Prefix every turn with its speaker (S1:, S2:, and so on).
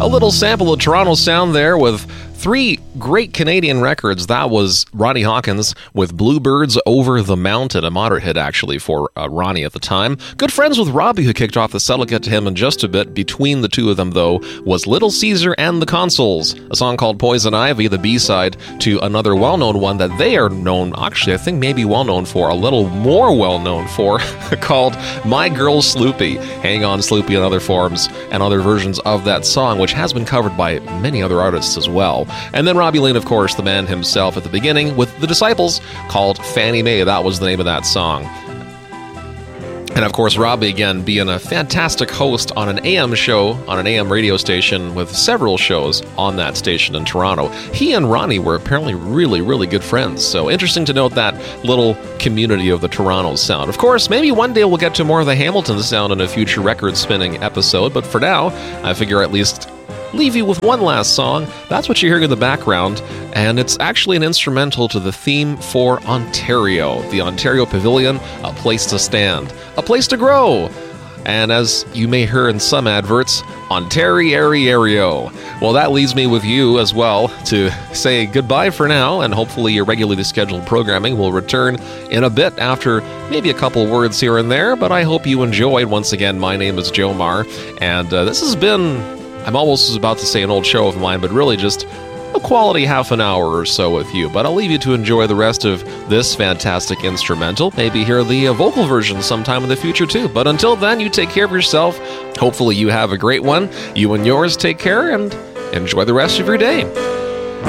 S1: A little sample of Toronto sound there with three great Canadian records. That was Ronnie Hawkins with Bluebirds Over the Mountain, a moderate hit actually for Ronnie at the time. Good friends with Robbie, who kicked off the set. I'll get to him in just a bit. Between the two of them, though, was Little Caesar and the Consuls, a song called Poison Ivy, the B-side to another well-known one that they are known, actually I think maybe well-known for, a little more well-known for, called My Girl Sloopy. Hang On Sloopy and other forms and other versions of that song, which has been covered by many other artists as well. And then Robbie Lane, of course, the man himself at the beginning, with the Disciples, called Fannie Mae. That was the name of that song. And of course, Robbie, again, being a fantastic host on an AM show, on an AM radio station with several shows on that station in Toronto. He and Ronnie were apparently really, really good friends. So interesting to note that little community of the Toronto sound. Of course, maybe one day we'll get to more of the Hamilton sound in a future record spinning episode. But for now, I figure at least leave you with one last song. That's what you're hearing in the background, and it's actually an instrumental to the theme for Ontario. The Ontario Pavilion, a place to stand, a place to grow. And as you may hear in some adverts, Ontario. Well, that leaves me with you as well to say goodbye for now, and hopefully your regularly scheduled programming will return in a bit after maybe a couple words here and there, but I hope you enjoyed. Once again, my name is Joe Marr, and this has been, I'm almost about to say an old show of mine, but really just a quality half an hour or so with you. But I'll leave you to enjoy the rest of this fantastic instrumental. Maybe hear the vocal version sometime in the future too. But until then, you take care of yourself. Hopefully you have a great one. You and yours take care and enjoy the rest of your day.